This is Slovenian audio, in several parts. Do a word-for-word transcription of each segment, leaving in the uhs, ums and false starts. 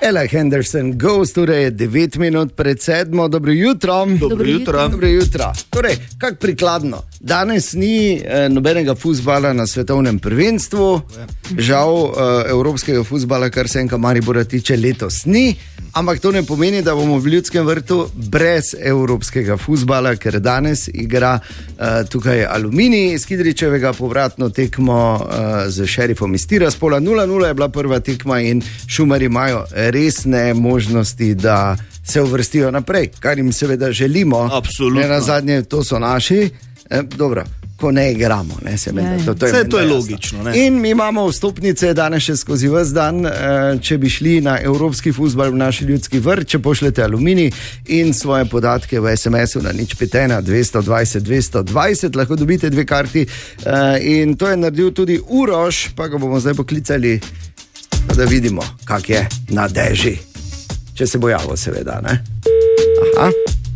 Ella Henderson Goes, torej je devet minut pred sedmo. Dobro jutro. Dobro jutro. Dobro jutro. Torej, kak prikladno. Danes ni eh, nobenega fuzbala na svetovnem prvenstvu. Žal eh, evropskega fuzbala, kar se enka Maribora tiče, letos ni. Ampak to ne pomeni, da bomo v Ljudskem vrtu brez evropskega fuzbala, ker danes igra uh, tukaj Aluminij iz Kidričevega, povratno tekmo uh, z Šerifom iz Tiraspola. nula nula je bila prva tekma in Šumarji imajo resne možnosti, da se uvrstijo naprej, kar jim seveda želimo. Absolutno. Ne, na zadnje, to so naši. Eh, dobro. Ko ne igramo, ne, se meni, to, to je, Vse to je logično. Ne? In mi imamo vstopnice danes še skozi ves dan, če bi šli na evropski fuzbal v naš Ljudski vrt, če pošljete Aluminij in svoje podatke v es em esu na nič pet ena dvesto dvajset dvesto dvajset, lahko dobite dve karti. In to je naredil tudi Uroš, pa ga bomo zdaj poklicali, da vidimo, kak je na deži. Če se bo javil, seveda, ne? Aha.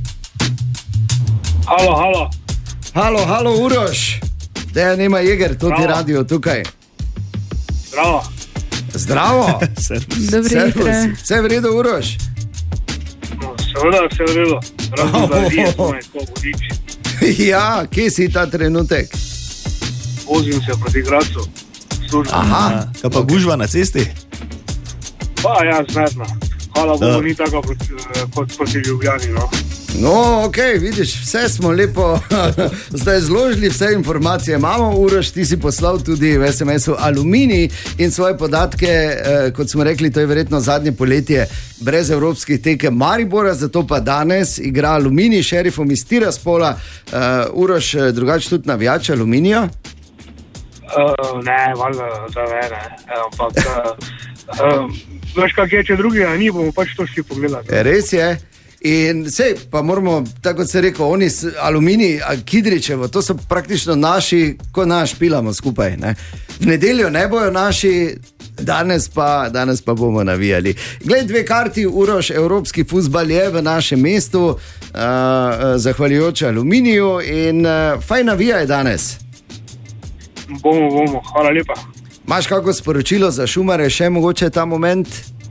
Halo, halo. Halo, halo, Uroš. Deja nema Jeger, to ti radio tukaj. Zdravo. Zdravo. Dobro jutro. Vse v redu, Uroš? No, seveda, vse v redu. Razno, da je smo neko vodič. Ja, kje si ta trenutek? Vozim se proti Gracu. Služba. Aha. Kaj pa gužva na cesti? Pa ja, zmerno. Hvala Bogu, ni tako kot, kot proti Ljubljani, no. No, ok, vidiš, vse smo lepo zdaj zložili, vse informacije imamo. Uroš, ti si poslal tudi v es em esu Aluminij in svoje podatke, eh, kot smo rekli, to je verjetno zadnje poletje brez evropskih tekem Maribora, zato pa danes igra Aluminij Šerifom iz Tiraspola. Uh, Uroš, drugače tudi navijač Aluminija? Uh, ne, valjda, da ne, ne. Ampak, uh, uh, veš, kak je, če drugega ni, bomo pač to šli pogledati. Res je. In sej, pa moramo, tako kot se rekel, oni Aluminij, Kidričevo, to so praktično naši, ko naš pilamo skupaj. Ne? V nedeljo ne bojo naši, danes pa, danes pa bomo navijali. Glej, dve karti, Uroš, evropski fuzbal je v našem mestu, uh, zahvaljujoč Aluminiju in uh, fajn navijaj danes. Bomo, bomo, hvala lepa. Imaš kako sporočilo za Šumare, še mogoče ta moment?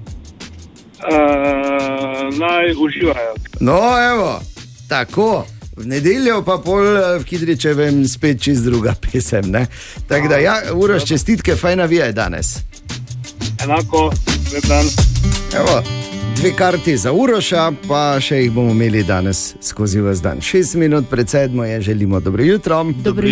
Uh, naj uživajo. No, evo, tako. V nedeljo pa pol v Kidričevem spet čist druga pesem, ne? Tako da, ja, Uroš, čestitke, fajn navijaj danes. Enako, lep dan. Evo, dve karti za Uroša, pa še jih bomo imeli danes skozi vas dan. Šest minut pred sedmo je, želimo dobro jutro. Dobro